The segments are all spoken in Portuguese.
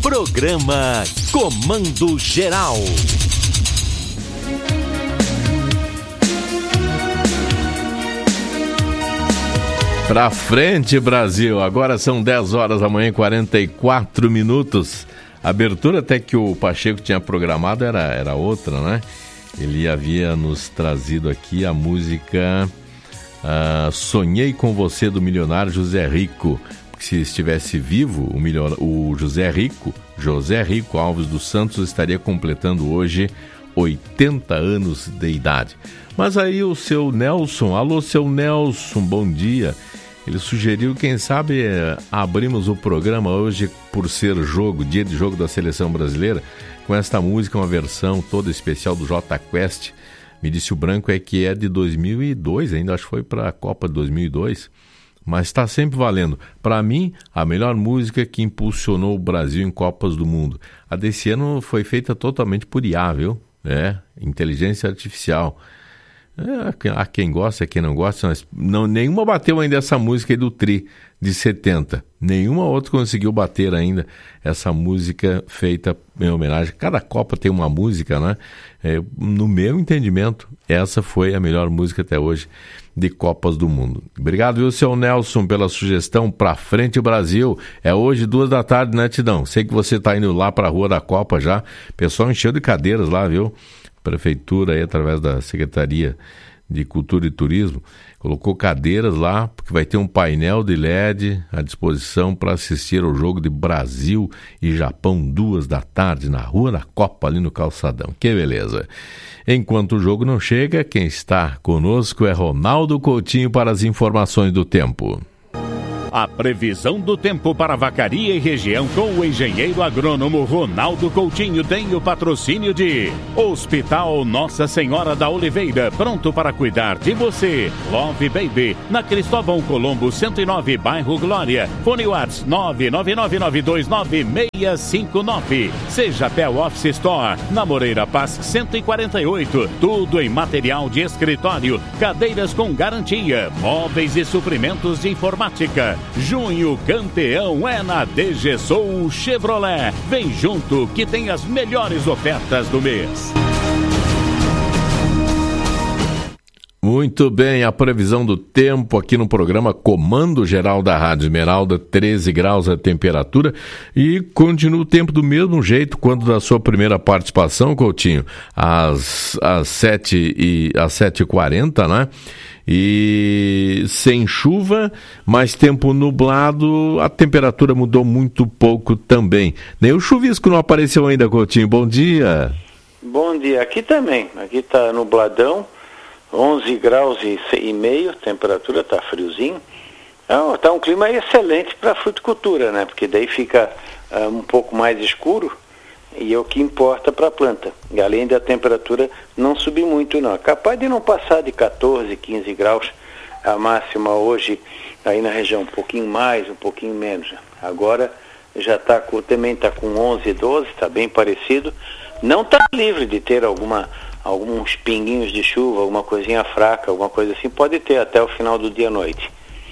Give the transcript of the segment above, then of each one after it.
Programa Comando Geral. Pra frente, Brasil. Agora são 10 horas da manhã, 44 minutos. A abertura até que o Pacheco tinha programado era outra, né? Ele havia nos trazido aqui a música Sonhei com Você, do milionário José Rico. Se estivesse vivo, o José Rico Alves dos Santos estaria completando hoje 80 anos de idade. Mas aí o seu Nelson, alô seu Nelson, bom dia. Ele sugeriu, quem sabe, abrimos o programa hoje, por ser dia de jogo da Seleção Brasileira, com esta música, uma versão toda especial do Jota Quest. Me disse o Branco que é de 2002, ainda acho que foi para a Copa de 2002, mas está sempre valendo. Para mim, a melhor música que impulsionou o Brasil em Copas do Mundo. A desse ano foi feita totalmente por IA, viu? Inteligência artificial. Há quem gosta, há quem não gosta, mas nenhuma bateu ainda essa música aí do Tri, de 70. Nenhuma outra conseguiu bater ainda essa música feita em homenagem. Cada Copa tem uma música, né? No meu entendimento, essa foi a melhor música até hoje de Copas do Mundo. Obrigado, viu, seu Nelson, pela sugestão. Pra frente, Brasil. É hoje, 14h, né, Tidão? Sei que você tá indo lá pra Rua da Copa já. O pessoal encheu de cadeiras lá, viu? Prefeitura, aí, através da Secretaria de Cultura e Turismo, colocou cadeiras lá, porque vai ter um painel de LED à disposição para assistir ao jogo de Brasil e Japão, 14h, na Rua da Copa, ali no Calçadão. Que beleza! Enquanto o jogo não chega, quem está conosco é Ronaldo Coutinho para as informações do tempo. A previsão do tempo para Vacaria e região com o engenheiro agrônomo Ronaldo Coutinho tem o patrocínio de Hospital Nossa Senhora da Oliveira, pronto para cuidar de você. Love Baby, na Cristóvão Colombo 109, bairro Glória. Fone WhatsApp 999299659. Seja Pel Office Store, na Moreira Paz 148. Tudo em material de escritório, cadeiras com garantia, móveis e suprimentos de informática. Junho campeão é na DG Sul Chevrolet. Vem junto que tem as melhores ofertas do mês. Muito bem, a previsão do tempo aqui no programa Comando Geral da Rádio Esmeralda, 13 graus a temperatura, e continua o tempo do mesmo jeito quando da sua primeira participação, Coutinho, às 7h40, né? E sem chuva, mas tempo nublado, a temperatura mudou muito pouco também. Nem o chuvisco não apareceu ainda, Coutinho. Bom dia. Bom dia. Aqui também. Aqui tá nubladão, 11 graus e meio, temperatura tá friozinho. Tá um clima excelente para fruticultura, né? Porque daí fica um pouco mais escuro. E é o que importa para a planta. E além da temperatura não subir muito, não. É capaz de não passar de 14, 15 graus. A máxima hoje, aí na região, um pouquinho mais, um pouquinho menos. Agora já também está com 11, 12, está bem parecido. Não está livre de ter alguns pinguinhos de chuva, alguma coisinha fraca, alguma coisa assim. Pode ter até o final do dia à noite.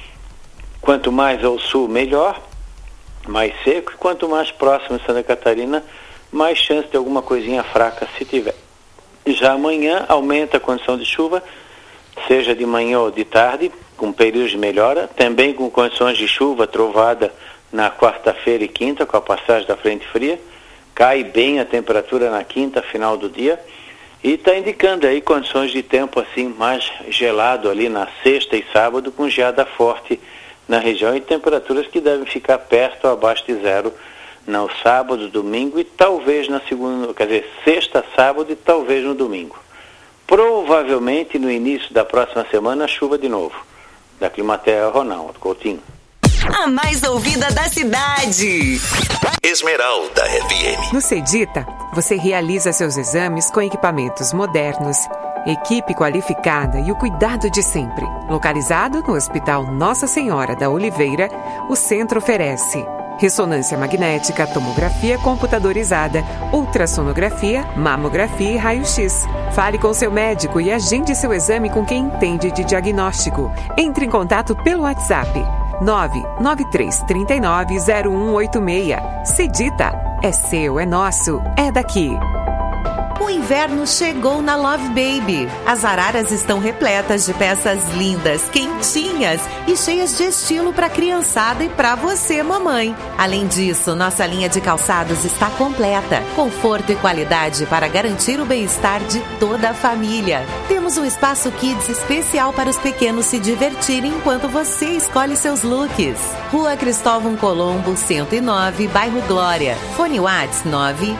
Quanto mais ao sul, melhor. Mais seco. E quanto mais próximo de Santa Catarina, mais chance de alguma coisinha fraca se tiver. Já amanhã aumenta a condição de chuva, seja de manhã ou de tarde, com períodos de melhora, também com condições de chuva, trovada na quarta-feira e quinta, com a passagem da frente fria. Cai bem a temperatura na quinta, final do dia, e está indicando aí condições de tempo assim mais gelado ali na sexta e sábado, com geada forte na região e temperaturas que devem ficar perto ou abaixo de zero no sábado, domingo e talvez na segunda, sexta, sábado e talvez no domingo. Provavelmente no início da próxima semana, chuva de novo. Da Climaterra, Ronaldo Coutinho. A mais ouvida da cidade. Esmeralda FM. No Cedita, você realiza seus exames com equipamentos modernos, equipe qualificada e o cuidado de sempre. Localizado no Hospital Nossa Senhora da Oliveira, o centro oferece ressonância magnética, tomografia computadorizada, ultrassonografia, mamografia e raio-x. Fale com seu médico e agende seu exame com quem entende de diagnóstico. Entre em contato pelo WhatsApp 993390186. Cedita, É seu, é nosso, é daqui. O inverno chegou na Love Baby. As araras estão repletas de peças lindas, quentinhas e cheias de estilo para a criançada e para você, mamãe. Além disso, nossa linha de calçados está completa. Conforto e qualidade para garantir o bem-estar de toda a família. Temos um espaço kids especial para os pequenos se divertirem enquanto você escolhe seus looks. Rua Cristóvão Colombo, 109, Bairro Glória. Fone WhatsApp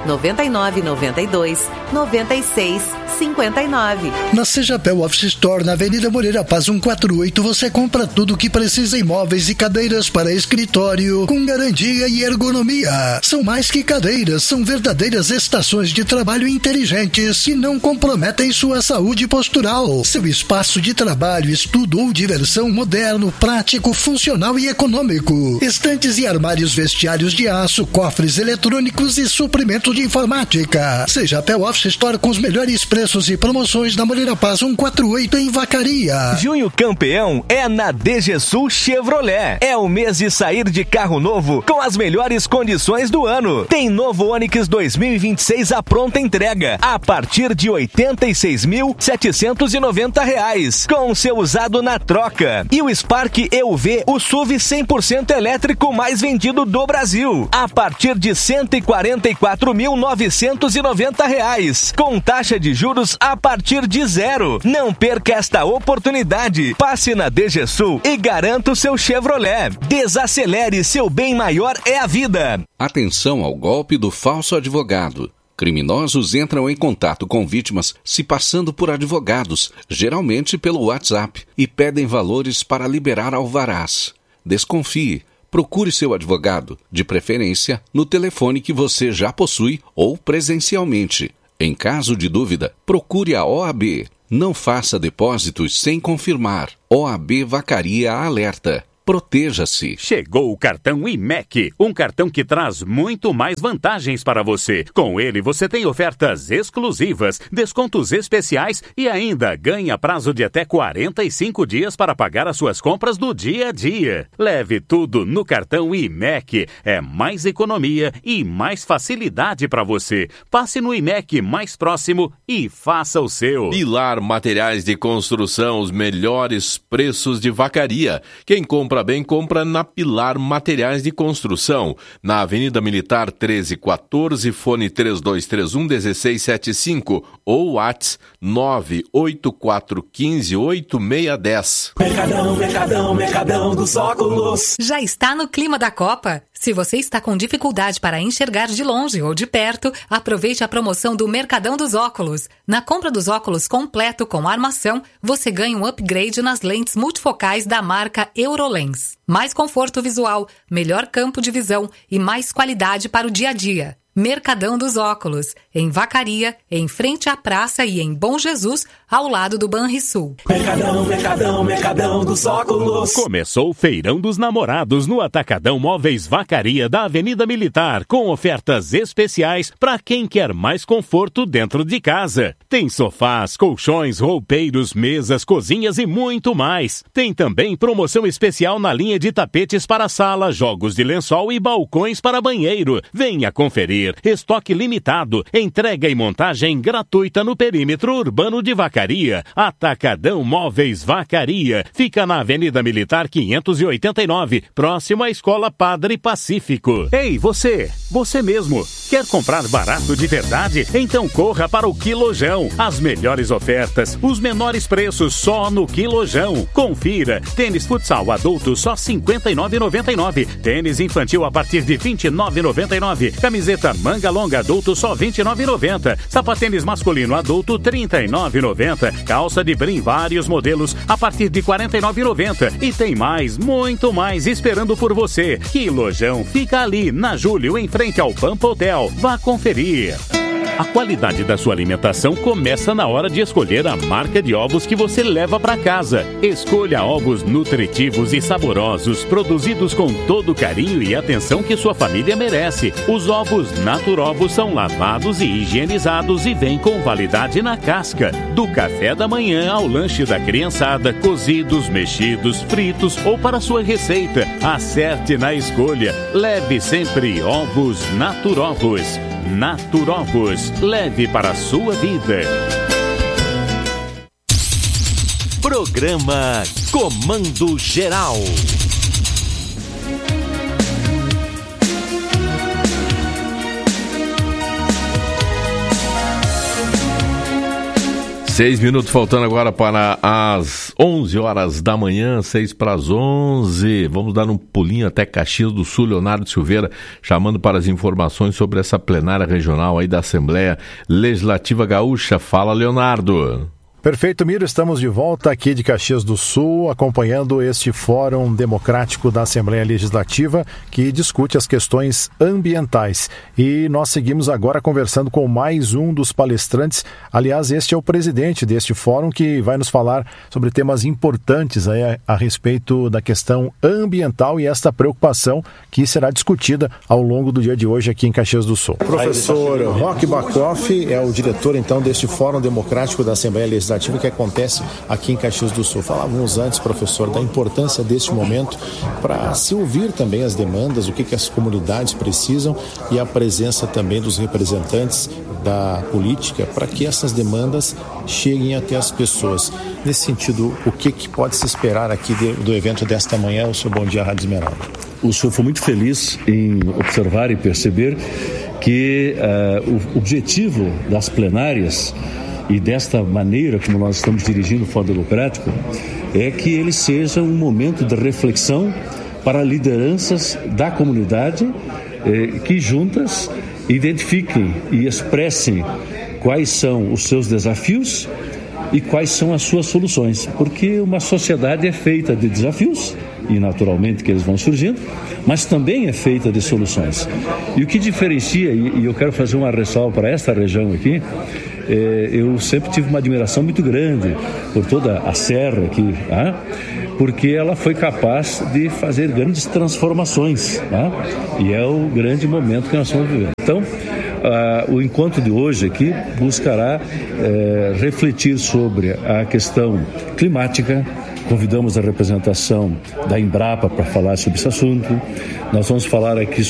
999929659. Na Sejapel Office Store, na Avenida Moreira Paz 148, você compra tudo o que precisa em móveis e cadeiras para escritório, com garantia e ergonomia. São mais que cadeiras, são verdadeiras estações de trabalho inteligentes que não comprometem sua saúde postural. Seu espaço de trabalho, estudo ou diversão moderno, prático, funcional e econômico. Estantes e armários vestiários de aço, cofres eletrônicos e suprimento de informática. Sejapel Office Store com os melhores preços e promoções na Moreira Paz 148 em Vacaria. Junho campeão é na DGSul Chevrolet. É o mês de sair de carro novo com as melhores condições do ano. Tem novo Onix 2026 à pronta entrega a partir de R$ 86.790, com seu usado na troca. E o Spark EUV, o SUV 100% elétrico mais vendido do Brasil, a partir de R$ 144.990, com taxa de juros a partir de 0. Não perca esta oportunidade. Passe na DGSul e garanta o seu Chevrolet. Desacelere, seu bem maior é a vida. Atenção ao golpe do falso advogado. Criminosos entram em contato com vítimas se passando por advogados, geralmente pelo WhatsApp, e pedem valores para liberar alvarás. Desconfie. Procure seu advogado, de preferência no telefone que você já possui ou presencialmente. Em caso de dúvida, procure a OAB. Não faça depósitos sem confirmar. OAB Vacaria alerta. Proteja-se. Chegou o cartão IMEC, um cartão que traz muito mais vantagens para você. Com ele, você tem ofertas exclusivas, descontos especiais e ainda ganha prazo de até 45 dias para pagar as suas compras do dia a dia. Leve tudo no cartão IMEC. É mais economia e mais facilidade para você. Passe no IMEC mais próximo e faça o seu. Pilar Materiais de Construção, os melhores preços de Vacaria. Quem compra bem, compra na Pilar Materiais de Construção, na Avenida Militar 1314, fone 3231-1675 ou WhatsApp 98415-8610. Mercadão dos óculos. Já está no clima da Copa? Se você está com dificuldade para enxergar de longe ou de perto, aproveite a promoção do Mercadão dos Óculos. Na compra dos óculos completo com armação, você ganha um upgrade nas lentes multifocais da marca Eurolens. Mais conforto visual, melhor campo de visão e mais qualidade para o dia a dia. Mercadão dos Óculos, em Vacaria, em frente à praça e em Bom Jesus, ao lado do Banrisul. Mercadão dos Óculos. Começou o Feirão dos Namorados no Atacadão Móveis Vacaria da Avenida Militar, com ofertas especiais para quem quer mais conforto dentro de casa. Tem sofás, colchões, roupeiros, mesas, cozinhas e muito mais. Tem também promoção especial na linha de tapetes para sala, jogos de lençol e balcões para banheiro. Venha conferir. Estoque limitado, entrega e montagem gratuita no perímetro urbano de Vacaria. Atacadão Móveis Vacaria. Fica na Avenida Militar 589, próximo à Escola Padre Pacífico. Ei, você mesmo, quer comprar barato de verdade? Então corra para o Quilojão. As melhores ofertas, os menores preços só no Quilojão. Confira. Tênis futsal adulto só R$ 59,99. Tênis infantil a partir de R$ 29,99. Camiseta manga longa adulto só R$ 29,90. Sapatênis masculino adulto R$ 39,90. Calça de brim vários modelos a partir de R$ 49,90. E tem mais, muito mais esperando por você. Quilojão fica ali na Júlio, em frente ao Pampa Hotel. Vá conferir. A qualidade da sua alimentação começa na hora de escolher a marca de ovos que você leva para casa. Escolha ovos nutritivos e saborosos, produzidos com todo o carinho e atenção que sua família merece. Os ovos Naturovos são lavados e higienizados e vêm com validade na casca. Do café da manhã ao lanche da criançada, cozidos, mexidos, fritos ou para sua receita. Acerte na escolha. Leve sempre ovos Naturovos. Naturovos, leve para a sua vida. Programa Comando Geral. Seis minutos faltando agora para as 11 horas da manhã, 6 para as 11. Vamos dar um pulinho até Caxias do Sul. Leonardo Silveira chamando para as informações sobre essa plenária regional aí da Assembleia Legislativa Gaúcha. Fala, Leonardo. Perfeito, Miro. Estamos de volta aqui de Caxias do Sul, acompanhando este Fórum Democrático da Assembleia Legislativa, que discute as questões ambientais. E nós seguimos agora conversando com mais um dos palestrantes. Aliás, este é o presidente deste fórum, que vai nos falar sobre temas importantes aí a respeito da questão ambiental e esta preocupação que será discutida ao longo do dia de hoje aqui em Caxias do Sul. Professor Roque Bacoff é o diretor, então, deste Fórum Democrático da Assembleia Legislativa que acontece aqui em Caxias do Sul. Falávamos antes, professor, da importância deste momento para se ouvir também as demandas, o que as comunidades precisam e a presença também dos representantes da política para que essas demandas cheguem até as pessoas. Nesse sentido, o que pode se esperar aqui do evento desta manhã? O seu Bom Dia Rádio Esmeralda. O senhor foi muito feliz em observar e perceber que o objetivo das plenárias e desta maneira como nós estamos dirigindo o Fórum Democrático é que ele seja um momento de reflexão para lideranças da comunidade que juntas identifiquem e expressem quais são os seus desafios e quais são as suas soluções, porque uma sociedade é feita de desafios e naturalmente que eles vão surgindo, mas também é feita de soluções. E o que diferencia, e eu quero fazer uma ressalva para esta região aqui, eu sempre tive uma admiração muito grande por toda a serra aqui, porque ela foi capaz de fazer grandes transformações, e é o grande momento que nós estamos vivendo. Então, o encontro de hoje aqui buscará refletir sobre a questão climática. Convidamos a representação da Embrapa para falar sobre esse assunto. Nós vamos falar aqui